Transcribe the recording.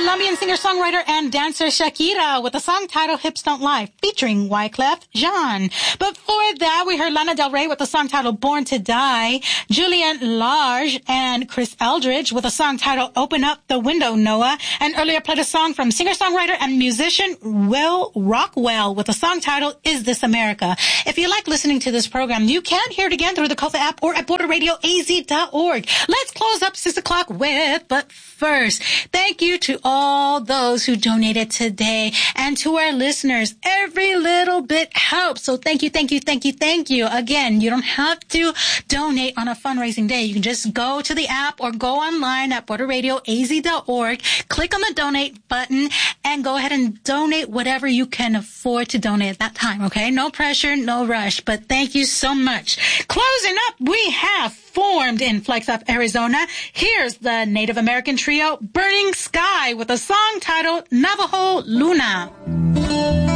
Colombian singer-songwriter and dancer Shakira with the song titled Hips Don't Lie, featuring Wyclef Jean. Before that, we heard Lana Del Rey with the song titled Born to Die, Julian Lage and Chris Eldridge with a song titled Open Up the Window, Noah, and earlier played a song from singer-songwriter and musician Will Rockwell with a song titled Is This America? If you like listening to this program, you can hear it again through the Kofa app or at borderradioaz.org. Let's close up 6 o'clock with, but first, thank you to all those who donated today and to our listeners. Every little bit helps. So thank you, thank you, thank you, thank you. Again, you don't have to donate on a fundraising day. You can just go to the app or go online at borderradioaz.org, click on the donate button, and go ahead and donate whatever you can afford to donate at that time, okay? No pressure, no rush, but thank you so much. Closing up, we have formed in Flagstaff, Arizona. Here's the Native American trio Burning Sky with a song titled Navajo Luna.